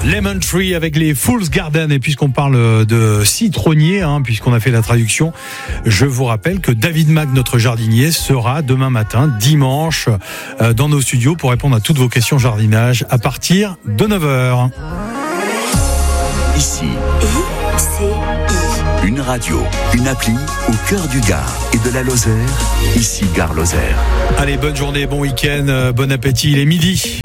Lemon Tree avec les Fool's Garden. Et puisqu'on parle de citronnier, puisqu'on a fait la traduction, je vous rappelle que David Mac, notre jardinier, sera demain matin, dimanche, dans nos studios pour répondre à toutes vos questions jardinage à partir de 9h. Ici, une radio, une appli au cœur du Gard et de la Lozère. Ici, Gare Lozère. Allez, bonne journée, bon week-end, bon appétit, il est midi.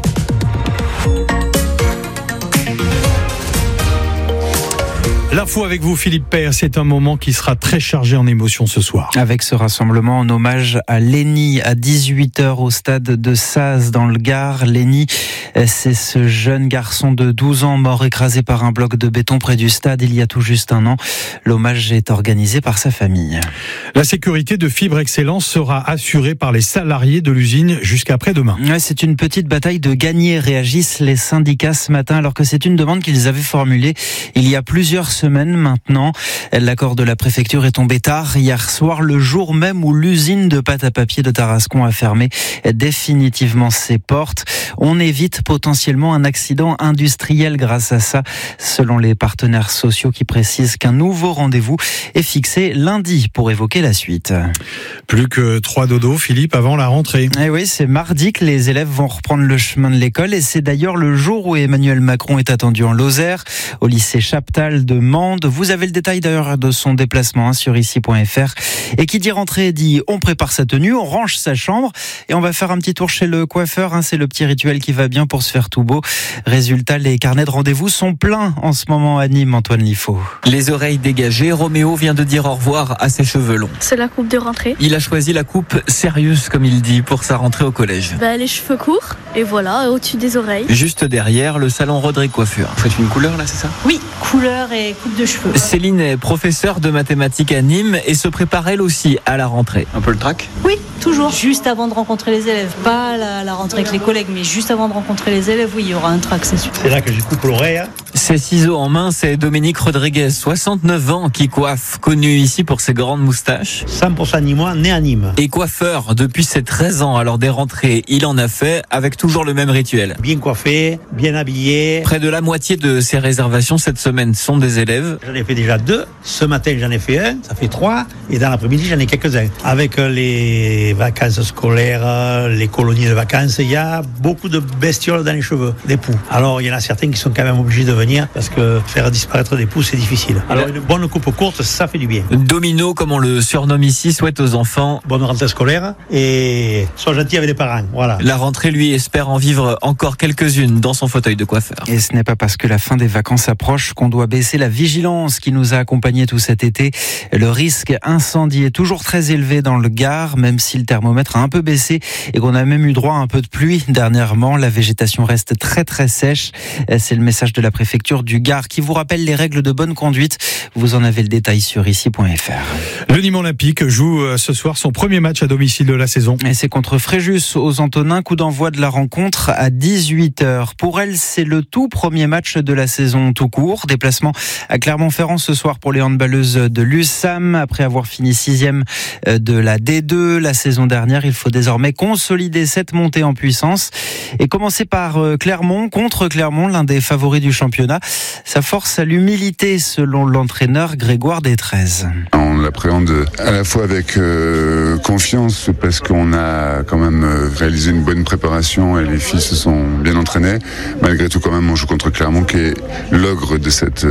L'info avec vous, Philippe Père, c'est un moment qui sera très chargé en émotions ce soir. Avec ce rassemblement en hommage à Lenny à 18h au stade de Saz dans le Gard. Lenny, c'est ce jeune garçon de 12 ans mort écrasé par un bloc de béton près du stade il y a tout juste un an. L'hommage est organisé par sa famille. La sécurité de Fibre Excellence sera assurée par les salariés de l'usine jusqu'à après-demain. Ouais, c'est une petite bataille de gagner, réagissent les syndicats ce matin, alors que c'est une demande qu'ils avaient formulée il y a plusieurs semaine maintenant. L'accord de la préfecture est tombé tard hier soir, le jour même où l'usine de pâte à papier de Tarascon a fermé définitivement ses portes. On évite potentiellement un accident industriel grâce à ça, selon les partenaires sociaux qui précisent qu'un nouveau rendez-vous est fixé lundi pour évoquer la suite. Plus que 3 dodos, Philippe, avant la rentrée. Et oui, c'est mardi que les élèves vont reprendre le chemin de l'école et c'est d'ailleurs le jour où Emmanuel Macron est attendu en Lozère, au lycée Chaptal de Mende. Vous avez le détail d'ailleurs de son déplacement sur ici.fr. Et qui dit rentrée dit on prépare sa tenue, on range sa chambre et on va faire un petit tour chez le coiffeur. C'est le petit rituel qui va bien pour se faire tout beau. Résultat, les carnets de rendez-vous sont pleins en ce moment à Nîmes, Antoine Liffaut. Les oreilles dégagées, Roméo vient de dire au revoir à ses cheveux longs. C'est la coupe de rentrée. Il a choisi la coupe sérieuse, comme il dit, pour sa rentrée au collège. Les cheveux courts et voilà, au-dessus des oreilles. Juste derrière, le salon Rodrigue Coiffure. Vous faites une couleur là, c'est ça ? Oui, couleur et coupe de cheveux. Céline est professeure de mathématiques à Nîmes et se prépare elle aussi à la rentrée. Un peu le trac ? Oui, toujours. Juste avant de rencontrer les élèves. Pas la rentrée avec les collègues, mais juste avant de rencontrer les élèves, oui, il y aura un trac, c'est sûr. C'est là que je coupe l'oreille. Ses ciseaux en main, c'est Dominique Rodriguez, 69 ans, qui coiffe, connu ici pour ses grandes moustaches. 100% nîmois, né à Nîmes. Et coiffeur depuis ses 13 ans, alors des rentrées, il en a fait avec toujours le même rituel. Bien coiffé, bien habillé. Près de la moitié de ses réservations cette semaine sont des élèves. J'en ai fait déjà 2. Ce matin, j'en ai fait 1. Ça fait 3. Et dans l'après-midi, j'en ai quelques-uns. Avec les vacances scolaires, les colonies de vacances, il y a beaucoup de bestioles dans les cheveux, des poux. Alors, il y en a certains qui sont quand même obligés de venir parce que faire disparaître des poux, c'est difficile. Alors, une bonne coupe courte, ça fait du bien. Domino, comme on le surnomme ici, souhaite aux enfants bonne rentrée scolaire et sois gentil avec les parents. Voilà. La rentrée, lui, espère en vivre encore quelques-unes dans son fauteuil de coiffeur. Et ce n'est pas parce que la fin des vacances approche qu'on doit baisser la vigilance qui nous a accompagnés tout cet été. Le risque incendie est toujours très élevé dans le Gard, même si le thermomètre a un peu baissé et qu'on a même eu droit à un peu de pluie dernièrement. La végétation reste très très sèche. C'est le message de la préfecture du Gard qui vous rappelle les règles de bonne conduite. Vous en avez le détail sur ici.fr. Le Nîmes Olympique joue ce soir son premier match à domicile de la saison. Et c'est contre Fréjus aux Antonins, coup d'envoi de la rencontre à 18h. Pour elle, c'est le tout premier match de la saison tout court. Déplacement à Clermont-Ferrand ce soir pour les handballeuses de l'USAM. Après avoir fini 6e de la D2 la saison dernière, il faut désormais consolider cette montée en puissance et commencer par Clermont, contre Clermont, l'un des favoris du championnat. Ça force à l'humilité selon l'entraîneur Grégoire Détrez. On l'appréhende à la fois avec confiance parce qu'on a quand même réalisé une bonne préparation et les filles se sont bien entraînées. Malgré tout, quand même, on joue contre Clermont qui est l'ogre de cette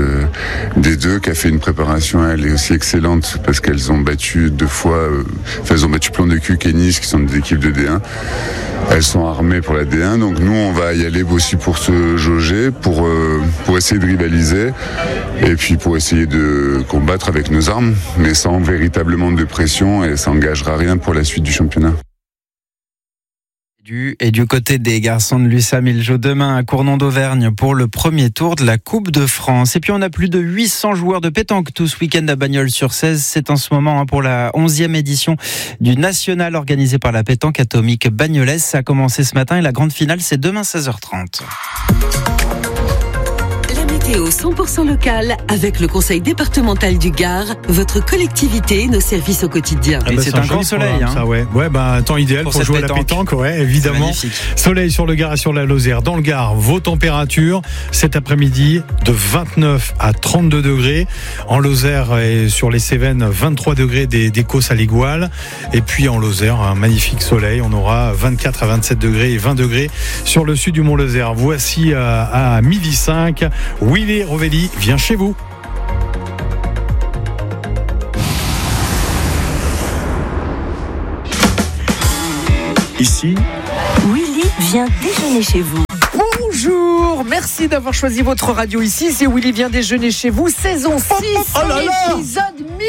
D2, qui a fait une préparation, elle est aussi excellente parce qu'elles ont battu 2 fois, elles ont battu Plan de Cul et Nice qui sont des équipes de D1. Elles sont armées pour la D1, donc nous on va y aller aussi pour se jauger, pour essayer de rivaliser et puis pour essayer de combattre avec nos armes, mais sans véritablement de pression et ça n'engagera rien pour la suite du championnat. Et du côté des garçons de l'USAM, ils jouent demain à Cournon d'Auvergne pour le premier tour de la Coupe de France. Et puis on a plus de 800 joueurs de pétanque tout ce week-end à Bagnols-sur-Cèze. C'est en ce moment pour la 11e édition du national organisé par la pétanque atomique bagnolaise. Ça a commencé ce matin et la grande finale c'est demain 16h30. La météo. météo 100% local avec le Conseil départemental du Gard, votre collectivité et nos services au quotidien. Et c'est un grand soleil. Ça, ouais, temps idéal pour jouer à la pétanque, évidemment. Soleil sur le Gard et sur la Lozère. Dans le Gard, vos températures cet après-midi de 29 à 32 degrés. En Lozère et sur les Cévennes, 23 degrés des Causses à l'Igual. Et puis en Lozère, un magnifique soleil. On aura 24 à 27 degrés et 20 degrés sur le sud du Mont-Lozère. Voici à 12h05. Willy Rovelli vient chez vous. Ici, Willy vient déjeuner chez vous. Bonjour, merci d'avoir choisi votre radio ici. C'est Willy vient déjeuner chez vous, saison 6, épisode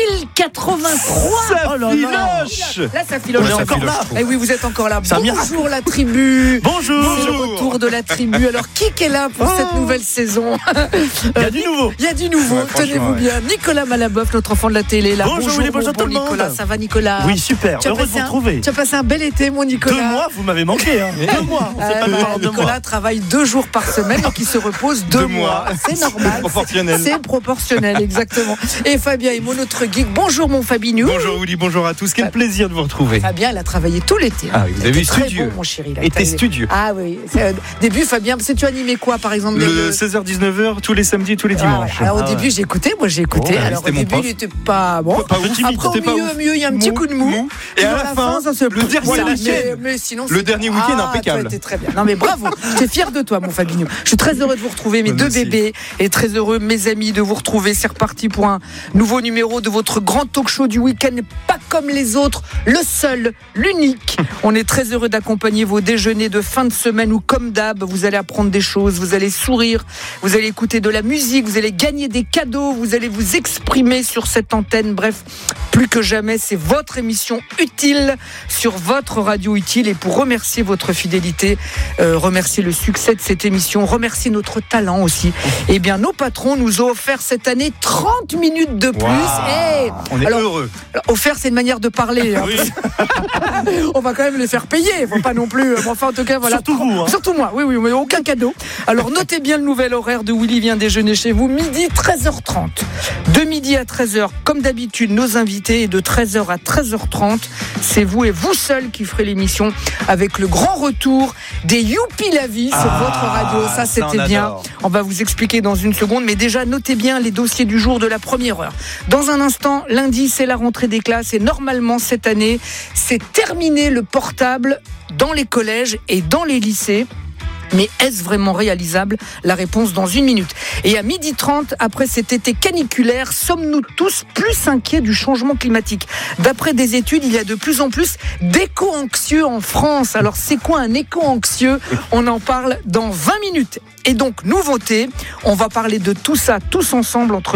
1083. Ça filoche. Là, ça filoche. On est encore là. Eh oui, vous êtes encore là. C'est Bonjour la tribu. Bonjour. C'est le retour de la tribu. Alors, qui est là pour cette nouvelle saison? Il y a du nouveau. Il y a du nouveau, tenez-vous bien. Nicolas Malaboeuf, notre enfant de la télé. Là. Bonjour Willy, bonjour tout le monde. Nicolas, ça va Nicolas? Oui, super, heureux de vous retrouver. Tu as passé un bel été, mon Nicolas. 2 mois, vous m'avez manqué. 2 mois. Nicolas travaille 2 jours par semaine, donc il se repose 2 mois. C'est normal. C'est proportionnel, exactement. Et Fabien Imo, notre geek. Bonjour mon Fabinou. Bonjour Willy, bonjour à tous. Quel plaisir de vous retrouver. Fabien, il a travaillé tout l'été. Ah oui, vous avez vu très studieux. bon, mon chéri. Était studieux. Ah oui. Début, Fabien, tu animais quoi par exemple? Le 16h-19h, tous les samedis et tous les dimanches. Alors au début, j'ai écouté. Alors au début, il était pas bon. Après, au milieu, il y a un petit coup de mou. Et à la fin, le dernier mais sinon, le dernier week-end impeccable. C'était très bien. Non mais bravo. J'étais fier de toi, mon Fabinho. Je suis très heureux de vous retrouver, mes 2 bébés, et très heureux, mes amis, de vous retrouver. C'est reparti pour un nouveau numéro de votre grand talk show du week-end, pas comme les autres, le seul, l'unique. On est très heureux d'accompagner vos déjeuners de fin de semaine où, comme d'hab, vous allez apprendre des choses, vous allez sourire, vous allez écouter de la musique, vous allez gagner des cadeaux, vous allez vous exprimer sur cette antenne. Bref, plus que jamais, c'est votre émission utile sur votre radio utile. Et pour remercier votre fidélité, remercier le succès de cette émission, remercier notre talent aussi, eh bien nos patrons nous ont offert cette année 30 minutes de plus. Wow. On est heureux. Offert, c'est une manière de parler. Oui. On va quand même les faire payer. Il ne faut pas non plus. Enfin, en tout cas, voilà. Surtout vous. Surtout moi. Oui, mais aucun cadeau. Alors notez bien le nouvel horaire de Willy vient déjeuner chez vous. Midi 13h30. De midi à 13h, comme d'habitude, nos invités. Et de 13h à 13h30, c'est vous et vous seul qui ferez l'émission avec le grand retour des Youpi la vie sur votre radio. Ça, c'était bien. On va vous expliquer dans une seconde. Mais déjà, notez bien les dossiers du jour de la première heure. Dans un instant, lundi, c'est la rentrée des classes. Et normalement, cette année, c'est terminé le portable dans les collèges et dans les lycées. Mais est-ce vraiment réalisable? La réponse dans 1 minute. Et à 12h30, après cet été caniculaire, sommes-nous tous plus inquiets du changement climatique? D'après des études, il y a de plus en plus d'éco-anxieux en France. Alors c'est quoi un éco-anxieux? On en parle dans 20 minutes. Et donc, nouveauté, on va parler de tout ça tous ensemble entre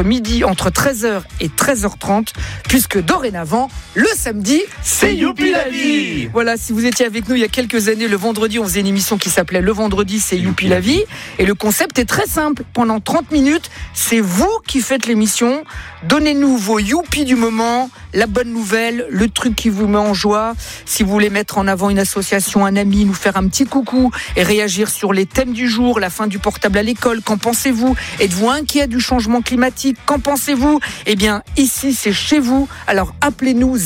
13h et 13h30, puisque dorénavant, le samedi, c'est Youpi la vie. Voilà, si vous étiez avec nous il y a quelques années, le vendredi, on faisait une émission qui s'appelait Le Vendredi, c'est Youpi la vie. Et le concept est très simple. Pendant 30 minutes, c'est vous qui faites l'émission. Donnez-nous vos Youpi du moment, la bonne nouvelle, le truc qui vous met en joie. Si vous voulez mettre en avant une association, un ami, nous faire un petit coucou et réagir sur les thèmes du jour, la fin du portable à l'école, qu'en pensez-vous? Êtes-vous inquiet du changement climatique? Qu'en pensez-vous? Eh bien, ici, c'est chez vous. Alors, appelez-nous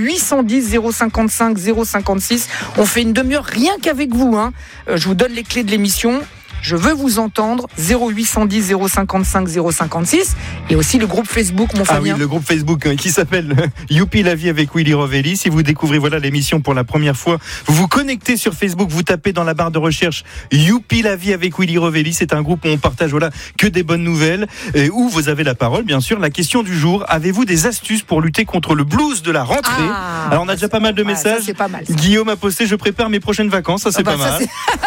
0810 055 056. On fait une demi-heure rien qu'avec vous. Je vous donne les clés de l'émission. Je veux vous entendre. 0810 055 056 et aussi le groupe Facebook, mon Fabien. Ah oui, le groupe Facebook qui s'appelle Youpi la vie avec Willy Rovelli. Si vous découvrez l'émission pour la première fois, vous vous connectez sur Facebook, vous tapez dans la barre de recherche Youpi la vie avec Willy Rovelli. C'est un groupe où on partage que des bonnes nouvelles, où vous avez la parole, bien sûr. La question du jour: avez-vous des astuces pour lutter contre le blues de la rentrée? Alors on a déjà pas mal de messages. Ça, c'est pas mal, ça. Guillaume a posté: je prépare mes prochaines vacances. Ça c'est pas mal.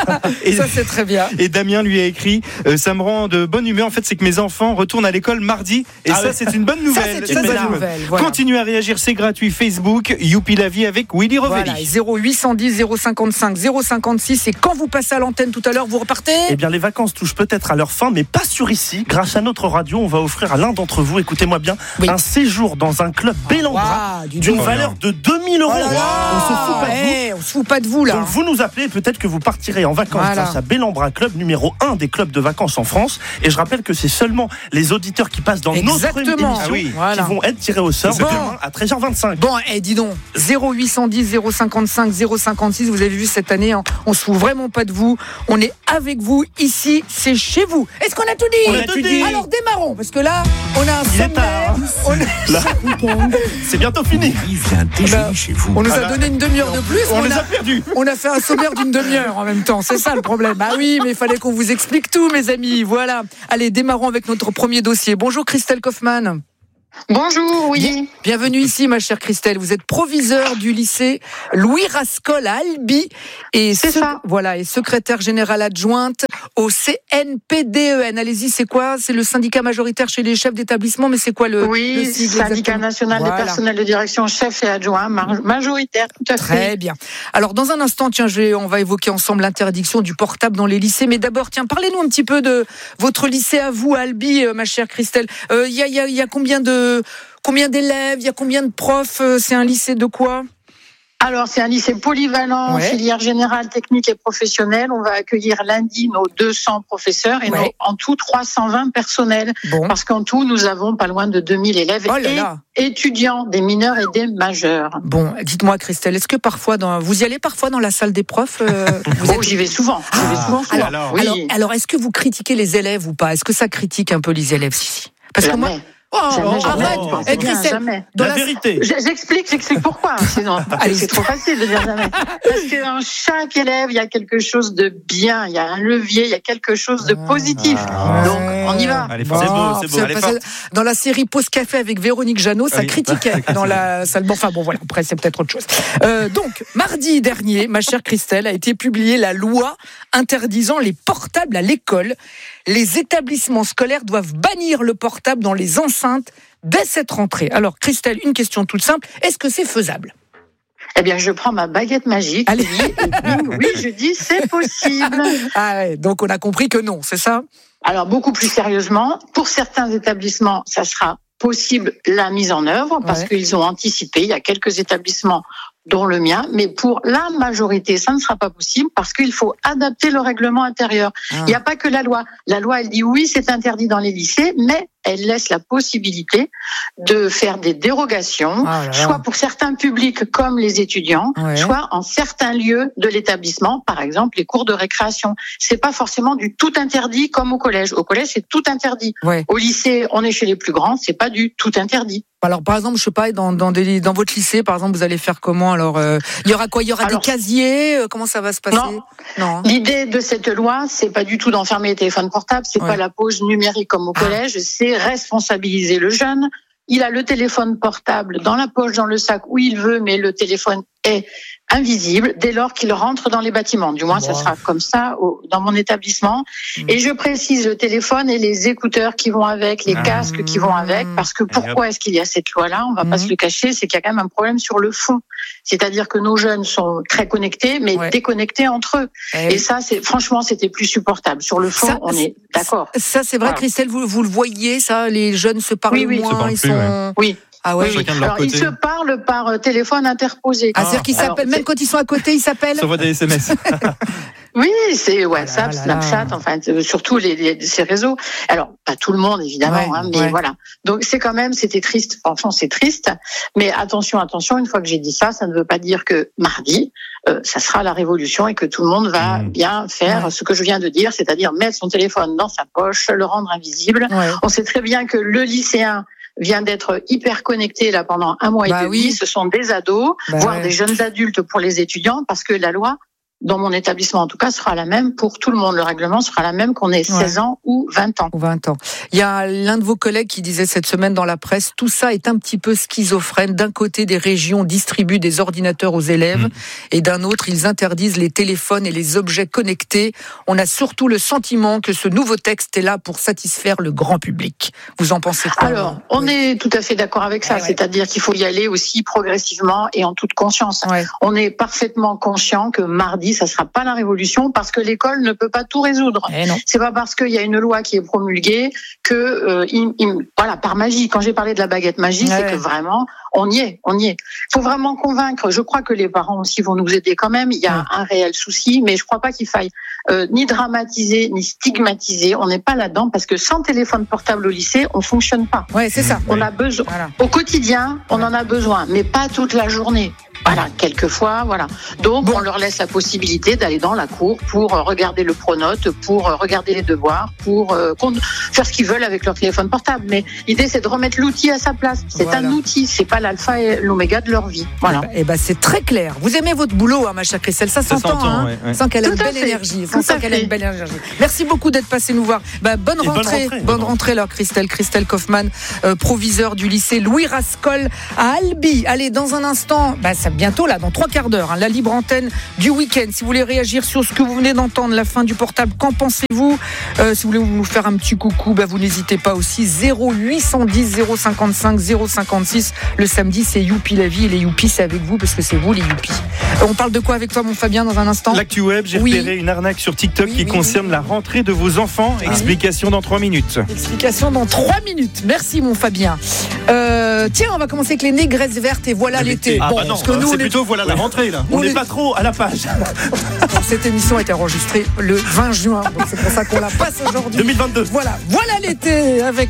Ça c'est très bien. Et Damien lui a écrit: ça me rend de bonne humeur. En fait, c'est que mes enfants retournent à l'école mardi. Et ça, c'est une bonne nouvelle. Ça, c'est une bonne nouvelle. Voilà. Continuez à réagir, c'est gratuit. Facebook, Youpi la vie avec Willy Rovelli. Voilà, 0810 055 056. Et quand vous passez à l'antenne tout à l'heure, vous repartez? Eh bien, les vacances touchent peut-être à leur fin, mais pas sur ici. Grâce à notre radio, on va offrir à l'un d'entre vous, écoutez-moi bien, un séjour dans un club bel en bras d'une valeur de 2000 €. On se fout pas de vous. On se fout pas de vous, là. Donc, vous nous appelez, peut-être que vous partirez en vacances grâce à Bel en Bras Club numéro numéro 1 des clubs de vacances en France. Et je rappelle que c'est seulement les auditeurs qui passent dans notre émission qui vont être tirés au sort demain à 13h25. Bon, dis donc, 0810 055 056, vous avez vu cette année, on se fout vraiment pas de vous. On est avec vous ici, c'est chez vous. Est-ce qu'on a tout dit? On a tout dit. Alors démarrons, parce que là, on a un sommaire. C'est bientôt fini. Il vient déjeuner chez vous. On nous a donné une demi-heure de plus. On les a perdus. On a fait un sommaire d'une demi-heure en même temps. C'est ça le problème. Ah oui, mais il fallait qu'on vous explique tout, mes amis. Voilà. Allez, démarrons avec notre premier dossier. Bonjour Christelle Kaufmann. Bonjour, oui. Bienvenue ici, ma chère Christelle. Vous êt proviseure du lycée Louis Rascol à Albi et voilà, et secrétaire générale adjointe au CNPDEN. Allez-y, c'est quoi? C'est le syndicat majoritaire chez les chefs d'établissement, mais c'est quoi le sigle syndicat exactement? national des personnels de direction, chefs et adjoints, majoritaire, tout à fait. Très bien. Alors, dans un instant, on va évoquer ensemble l'interdiction du portable dans les lycées. Mais d'abord, parlez-nous un petit peu de votre lycée à vous, à Albi, ma chère Christelle. Il y a combien d'élèves, il y a combien de profs? C'est un lycée de quoi? Alors, c'est un lycée polyvalent, filière générale, technique et professionnelle. On va accueillir lundi nos 200 professeurs et en tout 320 personnels. Bon. Parce qu'en tout, nous avons pas loin de 2000 élèves et étudiants, des mineurs et des majeurs. Bon, dites-moi Christelle, est-ce que parfois, vous y allez parfois dans la salle des profs? J'y vais souvent. Alors, est-ce que vous critiquez les élèves ou pas? Est-ce que ça critique un peu les élèves ici? Parce que moi... Arrête, jamais. La vérité. J'explique pourquoi. Sinon, c'est trop facile de dire jamais. Parce que dans chaque élève, il y a quelque chose de bien, il y a un levier, il y a quelque chose de positif. Donc, on y va. Allez, c'est beau. Dans la série Pause Café avec Véronique Jeannot, ça critiquait dans la salle. Enfin bon, voilà. Après, c'est peut-être autre chose. Donc, mardi dernier, ma chère Christelle, a été publiée la loi interdisant les portables à l'école. Les établissements scolaires doivent bannir le portable dans les enceintes dès cette rentrée. Alors, Christelle, une question toute simple. Est-ce que c'est faisable? Eh bien, je prends ma baguette magique. Allez. Oui, je dis c'est possible. Donc, on a compris que non, c'est ça? Alors, beaucoup plus sérieusement, pour certains établissements, ça sera possible la mise en œuvre parce qu'ils ont anticipé. Il y a quelques établissements dont le mien, mais pour la majorité, ça ne sera pas possible parce qu'il faut adapter le règlement intérieur. Il n'y a pas que la loi. La loi, elle dit oui, c'est interdit dans les lycées, mais elle laisse la possibilité de faire des dérogations, soit pour certains publics comme les étudiants, soit en certains lieux de l'établissement, par exemple les cours de récréation. C'est pas forcément du tout interdit comme au collège. Au collège, c'est tout interdit. Au lycée, on est chez les plus grands, c'est pas du tout interdit. Alors, par exemple, je sais pas, dans votre lycée, par exemple, vous allez faire comment? Alors, il y aura quoi? Il y aura des casiers? Comment ça va se passer? Non. L'idée de cette loi, c'est pas du tout d'enfermer les téléphones portables, c'est pas la pause numérique comme au collège, c'est responsabiliser le jeune. Il a le téléphone portable dans la poche, dans le sac, où il veut, mais le téléphone est invisible dès lors qu'il rentre dans les bâtiments. Du moins, ça sera comme ça dans mon établissement. Et je précise le téléphone et les écouteurs qui vont avec, les casques qui vont avec, parce que pourquoi est-ce qu'il y a cette loi-là? On va pas se le cacher, c'est qu'il y a quand même un problème sur le fond. C'est-à-dire que nos jeunes sont très connectés, mais déconnectés entre eux. Et ça, franchement, c'était plus supportable. Sur le fond, on est d'accord. Ça, c'est vrai, Christelle, vous le voyez, ça, les jeunes se parlent moins, ils sont... Oui. Ah ouais. Alors, ils se parlent par téléphone interposé. C'est-à-dire qu'ils s'appellent, même quand ils sont à côté, ils s'appellent? Ça envoie des SMS. Oui, c'est WhatsApp, Snapchat, enfin, surtout ces réseaux. Alors, pas tout le monde, évidemment, mais voilà. Donc, c'était triste. Franchement, c'est triste. Mais attention, une fois que j'ai dit ça, ça ne veut pas dire que mardi, ça sera la révolution et que tout le monde va bien faire ce que je viens de dire, c'est-à-dire mettre son téléphone dans sa poche, le rendre invisible. On sait très bien que le lycéen vient d'être hyper connecté là pendant un mois et demi. Ce sont des ados, voire des jeunes adultes pour les étudiants, parce que la loi, dans mon établissement en tout cas, sera la même pour tout le monde. Le règlement sera la même qu'on ait 16 ans ou 20 ans. 20 ans. Il y a l'un de vos collègues qui disait cette semaine dans la presse, tout ça est un petit peu schizophrène. D'un côté, des régions distribuent des ordinateurs aux élèves et d'un autre, ils interdisent les téléphones et les objets connectés. On a surtout le sentiment que ce nouveau texte est là pour satisfaire le grand public. Vous en pensez quoi? Alors, on est tout à fait d'accord avec ça. C'est-à-dire qu'il faut y aller aussi progressivement et en toute conscience. On est parfaitement conscient que mardi, ça sera pas la révolution parce que l'école ne peut pas tout résoudre. C'est pas parce qu'il y a une loi qui est promulguée que voilà, par magie. Quand j'ai parlé de la baguette magique, c'est que vraiment on y est. Faut vraiment convaincre. Je crois que les parents aussi vont nous aider quand même. Il y a un réel souci, mais je crois pas qu'il faille ni dramatiser, ni stigmatiser. On n'est pas là-dedans parce que sans téléphone portable au lycée, on fonctionne pas. Ouais, c'est ça. On a besoin. Voilà. Au quotidien, on en a besoin, mais pas toute la journée. Voilà, quelquefois, voilà. Donc, on leur laisse la possibilité d'aller dans la cour pour regarder le pronote, pour regarder les devoirs, pour faire ce qu'ils veulent avec leur téléphone portable. Mais l'idée, c'est de remettre l'outil à sa place. C'est un outil, c'est pas l'alpha et l'oméga de leur vie. Voilà. Et c'est très clair. Vous aimez votre boulot, ma chère Christelle, ça s'entend, hein. Ouais. Sans qu'elle ait une belle énergie. Merci beaucoup d'être passé nous voir. Bonne rentrée, alors, Christelle Kaufmann, proviseur du lycée Louis Rascol à Albi. Allez, dans un instant, ça bientôt là, dans 3 quarts d'heure, la libre antenne du week-end. Si vous voulez réagir sur ce que vous venez d'entendre, la fin du portable, qu'en pensez-vous? Si vous voulez nous faire un petit coucou, vous n'hésitez pas aussi. 0810 055 056. Le samedi, c'est Youpi la vie, et les Youpi, c'est avec vous parce que c'est vous les Youpi. On parle de quoi avec toi, mon Fabien, dans un instant? L'actu web, j'ai repéré une arnaque sur TikTok qui concerne la rentrée de vos enfants. Explication dans 3 minutes. Explication dans 3 minutes. Merci, mon Fabien. Tiens, on va commencer avec les négresses vertes et voilà l'été. Parce que nous, c'est plutôt voilà la rentrée là. On n'est pas trop à la page. Cette émission a été enregistrée le 20 juin, donc c'est pour ça qu'on la passe aujourd'hui. 2022. Voilà l'été avec